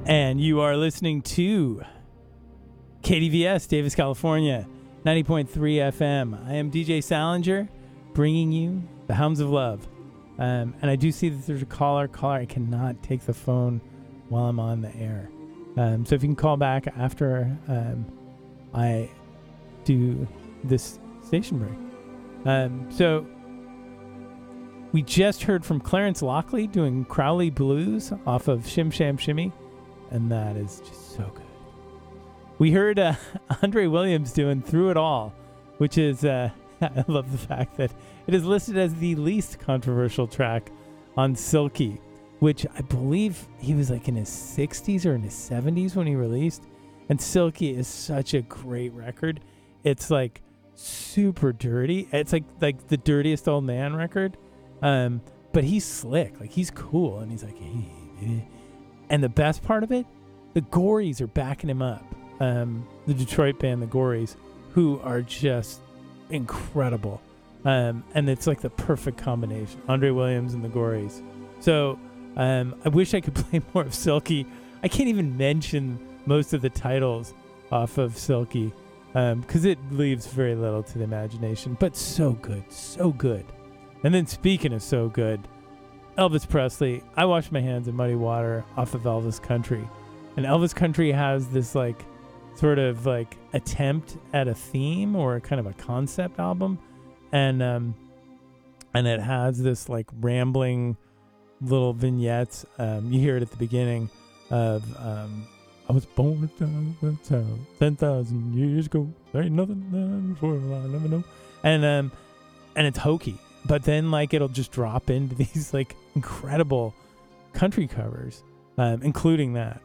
And you are listening to KDVS, Davis, California, 90.3 FM. I am DJ Salinger, bringing you the Hounds of Love. And I do see that there's a caller. I cannot take the phone while I'm on the air. So if you can call back after I do this station break. So we just heard from Clarence Lockley doing Crowley Blues off of Shim Sham Shimmy. And that is just so good. We heard Andre Williams doing Through It All, which is, I love the fact that it is listed as the least controversial track on Silky, which I believe he was like in his 60s or in his 70s when he released. And Silky is such a great record. It's like super dirty. It's like the dirtiest old man record. But he's slick. Like he's cool. And he's like, hey. And the best part of it, the Gories are backing him up. The Detroit band, the Gories, who are just incredible. And it's like the perfect combination. Andre Williams and the Gories. So I wish I could play more of Silky. I can't even mention most of the titles off of Silky because it leaves very little to the imagination. But so good, so good. And then speaking of so good, Elvis Presley, I Wash My Hands in Muddy Water off of Elvis Country. And Elvis Country has this like sort of like attempt at a theme or kind of a concept album. And it has this like rambling little vignettes. You hear it at the beginning of I was born in 10,000 years ago. There ain't nothing done before I never know. And it's hokey. But then, like, it'll just drop into these, like, incredible country covers, including that.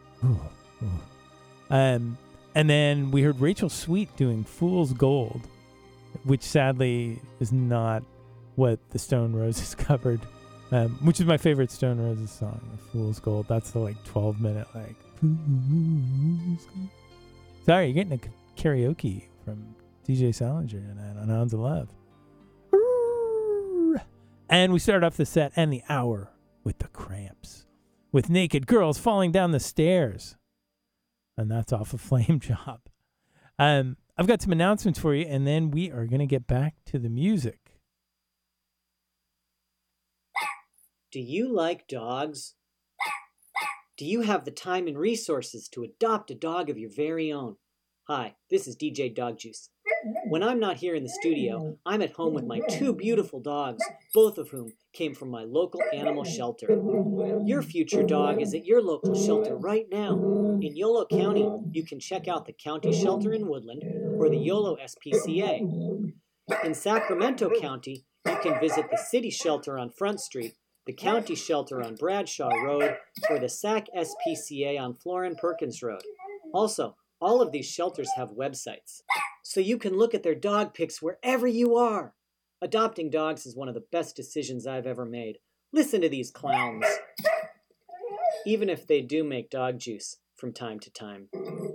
And then we heard Rachel Sweet doing Fool's Gold, which sadly is not what the Stone Roses covered, which is my favorite Stone Roses song, Fool's Gold. That's the, like, 12-minute, like, Fool's Gold. Sorry, you're getting a karaoke from DJ Salinger tonight on Hounds of Love. And we start off the set and the hour with the Cramps, with Naked Girls Falling Down the Stairs. And that's off of Flame Job. I've got some announcements for you, and then we are going to get back to the music. Do you like dogs? Do you have the time and resources to adopt a dog of your very own? Hi, this is DJ Dog Juice. When I'm not here in the studio, I'm at home with my two beautiful dogs, both of whom came from my local animal shelter. Your future dog is at your local shelter right now. In Yolo County, you can check out the County Shelter in Woodland or the Yolo SPCA. In Sacramento County, you can visit the City Shelter on Front Street, the County Shelter on Bradshaw Road, or the SAC SPCA on Florin Perkins Road. Also, all of these shelters have websites, so you can look at their dog pics wherever you are. Adopting dogs is one of the best decisions I've ever made. Listen to these clowns. Even if they do make dog juice from time to time.